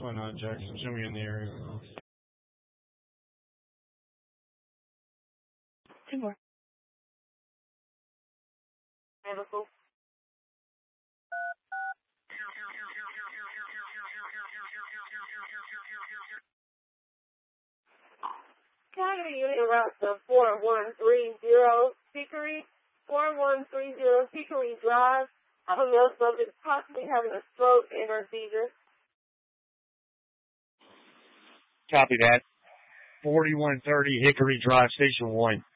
Why not, Jackson? Show me in the area. Two more. Medical. County unit route to 4130 Hickory, 4130 Hickory Drive. A male subject possibly having a stroke and or seizure. Copy that. 4130 Hickory Drive, Station 1.